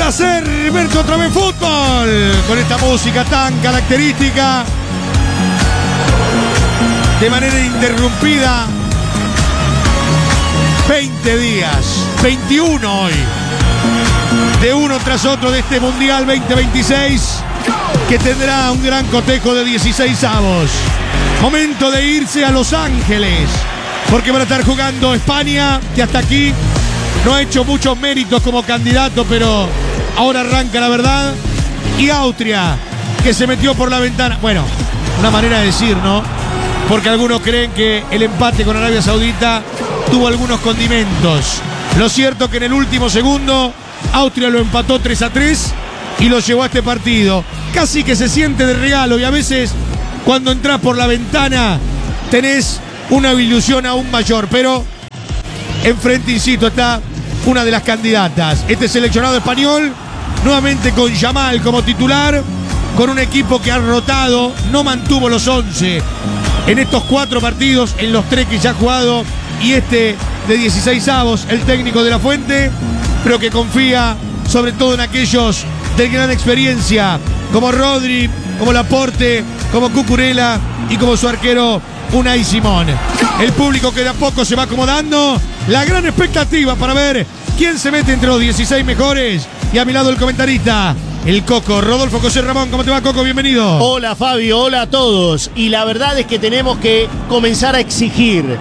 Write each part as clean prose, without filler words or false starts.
placer verte otra vez fútbol con esta música tan característica. De manera interrumpida. 20 días, 21 hoy. De uno tras otro de este Mundial 2026, que tendrá un gran cotejo de 16avos. Momento de irse a Los Ángeles, porque van a estar jugando España, que hasta aquí no ha hecho muchos méritos como candidato, pero ahora arranca la verdad. Y Austria, que se metió por la ventana. Bueno, una manera de decir, ¿no? Porque algunos creen que el empate con Arabia Saudita tuvo algunos condimentos. Lo cierto que en el último segundo Austria lo empató 3-3 y lo llevó a este partido. Casi que se siente de regalo, y a veces cuando entras por la ventana tenés una ilusión aún mayor. Pero enfrente, insisto, está una de las candidatas. Este seleccionado español, nuevamente con Yamal como titular, con un equipo que ha rotado, no mantuvo los 11 en estos 4 partidos, en los 3 que ya ha jugado, y este de 16avos, el técnico de la Fuente, pero que confía sobre todo en aquellos de gran experiencia, como Rodri, como Laporte, como Cucurella y como su arquero Unai Simón. El público que de a poco se va acomodando, la gran expectativa para ver quién se mete entre los 16 mejores, y a mi lado el comentarista, el Coco, Rodolfo José Ramón. ¿Cómo te va, Coco? Bienvenido. Hola, Fabio, hola a todos. Y la verdad es que tenemos que comenzar a exigirle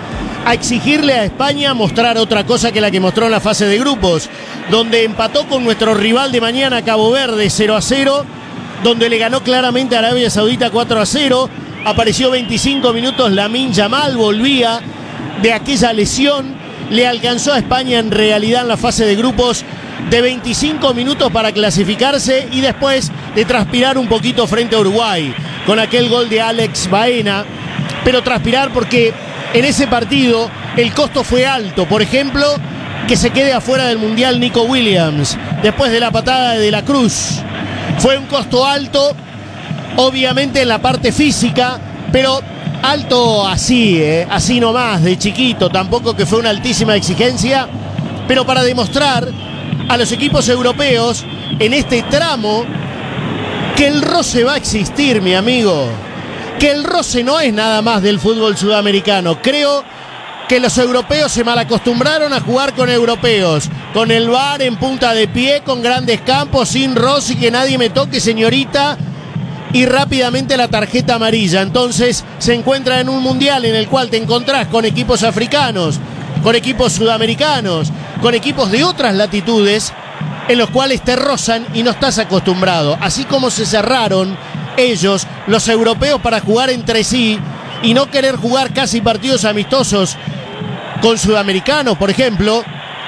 a España mostrar otra cosa que la que mostró en la fase de grupos, donde empató con nuestro rival de mañana, Cabo Verde, 0-0, donde le ganó claramente a Arabia Saudita 4-0. Apareció 25 minutos Lamine Yamal, volvía de aquella lesión, le alcanzó a España en realidad en la fase de grupos de 25 minutos para clasificarse, y después de transpirar un poquito frente a Uruguay con aquel gol de Alex Baena. Pero transpirar porque en ese partido el costo fue alto. Por ejemplo, que se quede afuera del Mundial Nico Williams después de la patada de De la Cruz. Fue un costo alto, obviamente en la parte física, pero alto así, así nomás, de chiquito. Tampoco que fue una altísima exigencia, pero para demostrar a los equipos europeos en este tramo que el roce va a existir, mi amigo. Que el roce no es nada más del fútbol sudamericano. Creo que los europeos se malacostumbraron a jugar con europeos, con el VAR en punta de pie, con grandes campos, sin roce, y que nadie me toque, señorita, y rápidamente la tarjeta amarilla. Entonces se encuentra en un mundial en el cual te encontrás con equipos africanos, con equipos sudamericanos, con equipos de otras latitudes, en los cuales te rozan y no estás acostumbrado. Así como se cerraron ellos, los europeos, para jugar entre sí y no querer jugar casi partidos amistosos con sudamericanos, por ejemplo,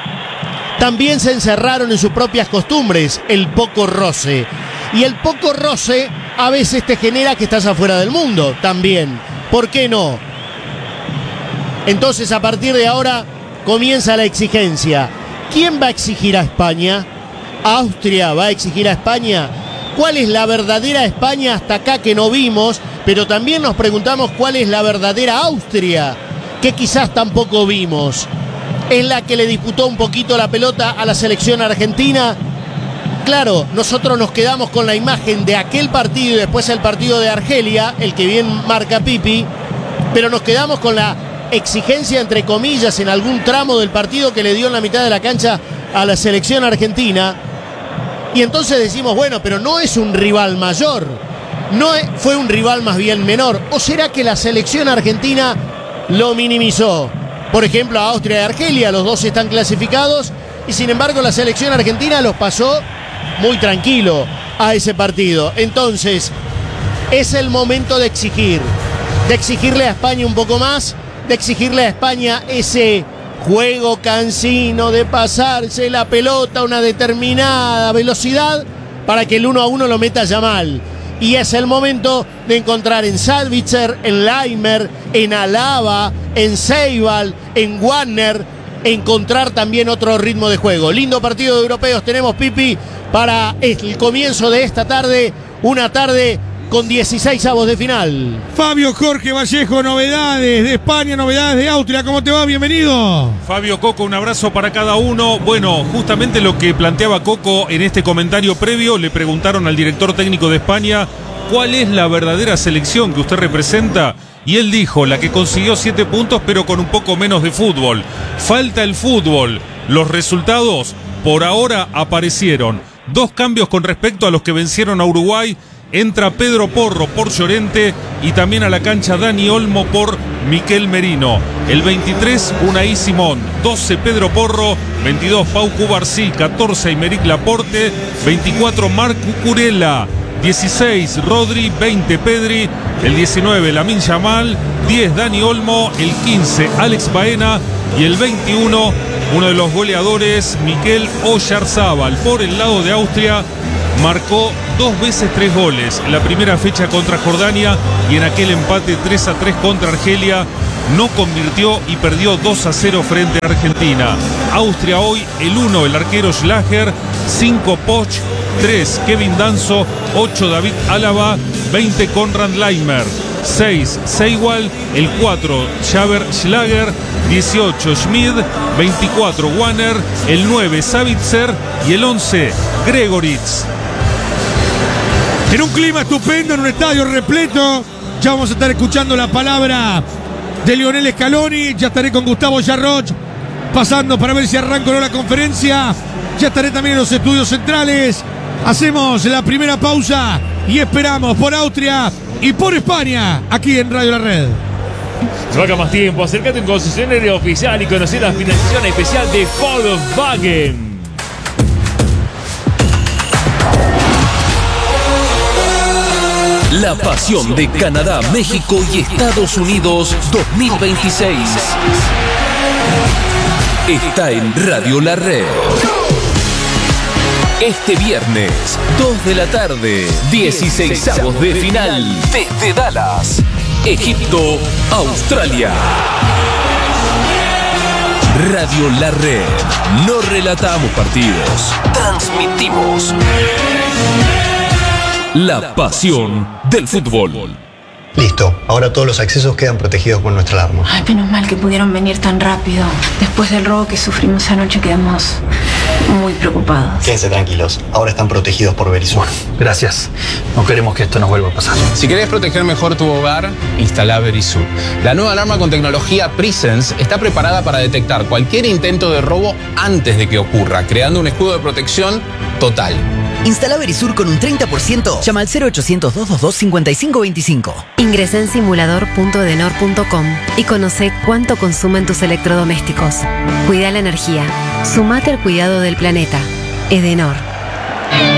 también se encerraron en sus propias costumbres, el poco roce. Y el poco roce a veces te genera que estás afuera del mundo también. ¿Por qué no? Entonces, a partir de ahora comienza la exigencia. ¿Quién va a exigir a España? ¿Austria va a exigir a España? ¿Cuál es la verdadera España hasta acá que no vimos? Pero también nos preguntamos cuál es la verdadera Austria, que quizás tampoco vimos. ¿Es la que le disputó un poquito la pelota a la selección argentina? Claro, nosotros nos quedamos con la imagen de aquel partido y después el partido de Argelia, el que bien marca Pipi, pero nos quedamos con la exigencia, entre comillas, en algún tramo del partido que le dio en la mitad de la cancha a la selección argentina. Y entonces decimos, bueno, pero no es un rival mayor, fue un rival más bien menor. ¿O será que la selección argentina lo minimizó? Por ejemplo, a Austria y Argelia, los dos están clasificados, y sin embargo la selección argentina los pasó muy tranquilo a ese partido. Entonces, es el momento de exigirle a España un poco más, de exigirle a España ese juego cansino de pasarse la pelota a una determinada velocidad para que el 1-1 lo meta Yamal. Y es el momento de encontrar en Sabitzer, en Laimer, en Alaba, en Ceibal, en Warner, encontrar también otro ritmo de juego. Lindo partido de europeos tenemos, Pipi, para el comienzo de esta tarde, una tarde con 16 avos de final. Fabio Jorge Vallejo, novedades de España, novedades de Austria. ¿Cómo te va? Bienvenido. Fabio, Coco, un abrazo para cada uno. Bueno, justamente lo que planteaba Coco en este comentario previo, le preguntaron al director técnico de España cuál es la verdadera selección que usted representa. Y él dijo, la que consiguió 7 puntos pero con un poco menos de fútbol. Falta el fútbol. Los resultados por ahora aparecieron. 2 cambios con respecto a los que vencieron a Uruguay. Entra Pedro Porro por Llorente y también a la cancha Dani Olmo por Miquel Merino. El 23, Unai Simón. 12, Pedro Porro. 22, Pau Cubarsí. 14, Aymeric Laporte. 24, Marc Cucurella. 16, Rodri. 20, Pedri. El 19, Lamine Yamal. 10, Dani Olmo. El 15, Alex Baena. Y el 21, uno de los goleadores, Mikel Oyarzábal. Por el lado de Austria, marcó 2 veces 3 goles. En la primera fecha contra Jordania y en aquel empate 3-3 contra Argelia. No convirtió y perdió 2-0 frente a Argentina. Austria hoy, el 1, el arquero Schlager. 5, Poch. 3, Kevin Danso. 8, David Álava. 20, Konrad Laimer. 6, Seiwald. El 4, Javer Schlager. 18, Schmid. 24, Wanner. El 9, Savitzer. Y el 11, Gregoritz. En un clima estupendo, en un estadio repleto, ya vamos a estar escuchando la palabra de Lionel Scaloni. Ya estaré con Gustavo Yarroch pasando para ver si arranco o no la conferencia. Ya estaré también en los estudios centrales. Hacemos la primera pausa y esperamos por Austria y por España aquí en Radio La Red. No haga más tiempo, acércate a un concesionario oficial y conocer la financiación especial de Volkswagen. La pasión de Canadá, México y Estados Unidos 2026 está en Radio La Red. Este viernes, 2 de la tarde, 16avos de final desde Dallas, Egipto, Australia. Radio La Red. No relatamos partidos, transmitimos la pasión del fútbol. Listo, ahora todos los accesos quedan protegidos por nuestra alarma. Ay, menos mal que pudieron venir tan rápido. Después del robo que sufrimos anoche quedamos muy preocupados. Quédense tranquilos, ahora están protegidos por Verisur. Gracias. No queremos que esto nos vuelva a pasar. Si querés proteger mejor tu hogar, instala Verisur. La nueva alarma con tecnología Presence está preparada para detectar cualquier intento de robo antes de que ocurra, creando un escudo de protección total. Instala Verisur con un 30%. Llama al 0800-222-5525. Ingresa en simulador.edenor.com y conoce cuánto consumen tus electrodomésticos. Cuida la energía. Sumate al cuidado del planeta. Edenor.